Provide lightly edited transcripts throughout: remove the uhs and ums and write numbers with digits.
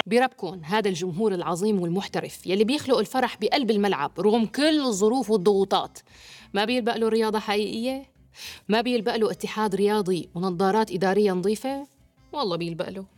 بربكن هذا الجمهور العظيم والمحترف يلي بيخلق الفرح بقلب الملعب رغم كل الظروف والضغوطات، ما بيلبق له رياضة حقيقية؟ ما بيلبق له اتحاد رياضي ونظارات إدارية نظيفة؟ والله بيلبق له.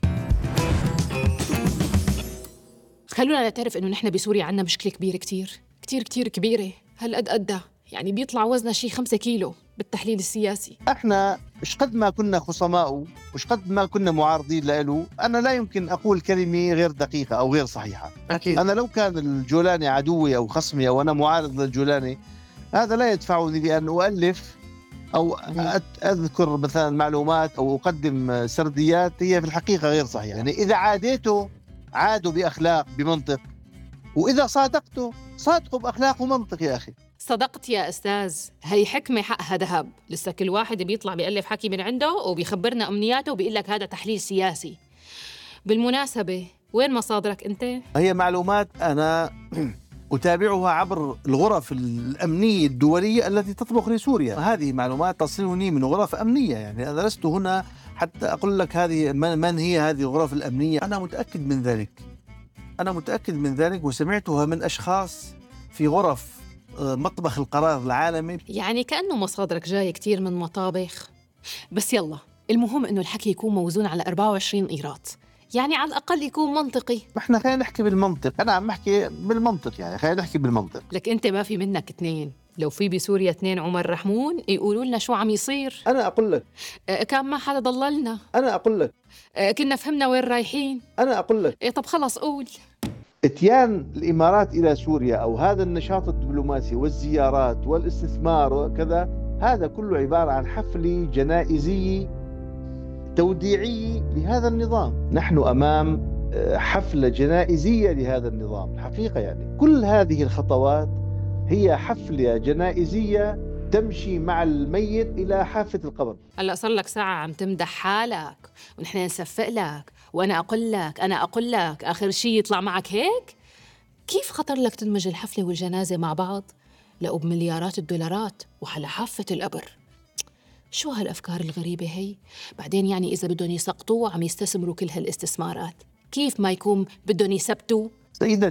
خلونا نعترف إنه نحن بسوريا عنا مشكلة كبيرة كتير كتير كتير كبيرة، هالقد قدها يعني بيطلع وزنها شي 5 كيلو بالتحليل السياسي. احنا مش قد ما كنا خصماء مش قد ما كنا معارضين له، انا لا يمكن اقول كلمه غير دقيقه او غير صحيحه. أكيد. انا لو كان الجولاني عدوي او خصمي او انا معارض للجولاني، هذا لا يدفعني لان اؤلف او اذكر مثلا معلومات او اقدم سرديات هي في الحقيقه غير صحيحه. يعني اذا عاديته عادوا باخلاق بمنطق، واذا صادقته صادقوا باخلاق ومنطق. يا اخي صدقت يا أستاذ، هي حكمة حقها ذهب. لسه كل واحد بيطلع بيألف حكي من عنده وبيخبرنا أمنياته وبيقول لك هذا تحليل سياسي. بالمناسبة وين مصادرك أنت؟ هي معلومات أنا أتابعها عبر الغرف الأمنية الدولية التي تطبخ لسوريا. هذه معلومات تصلني من غرف أمنية، يعني أنا لست هنا حتى أقول لك هذه من هي هذه الغرف الأمنية. أنا متأكد من ذلك، أنا متأكد من ذلك، وسمعتها من أشخاص في غرف مطبخ القرار العالمي. يعني كأنه مصادرك جاي كتير من مطابخ. بس يلا، المهم إنه الحكي يكون موزون على 24 قيراط، يعني على الأقل يكون منطقي. احنا خلينا نحكي بالمنطق، أنا عم أحكي بالمنطق، يعني خلينا نحكي بالمنطق. لك أنت ما في منك اثنين، لو في بسوريا 2 عمر رحمون يقولوا لنا شو عم يصير. أنا أقول لك كان ما حدا ضللنا. أنا أقول لك كنا فهمنا وين رايحين. أنا أقول لك طب خلص قول. اتيان الإمارات إلى سوريا أو هذا النشاط الدبلوماسي والزيارات والاستثمار وكذا، هذا كله عبارة عن حفل جنائزي توديعي لهذا النظام. نحن أمام حفلة جنائزية لهذا النظام الحقيقة. يعني كل هذه الخطوات هي حفلة جنائزية تمشي مع الميت إلى حافة القبر. هلا صار لك ساعة عم تمدح حالك ونحن نصفق لك، وأنا أقول لك آخر شي يطلع معك هيك؟ كيف خطر لك تدمج الحفلة والجنازة مع بعض؟ لقوا بمليارات الدولارات وعلى حافة القبر. شو هالأفكار الغريبة هي؟ بعدين يعني إذا بدهم يسقطوا عم يستثمروا كل هالاستثمارات، كيف ما يكون بدهم يثبتوا؟ سيدة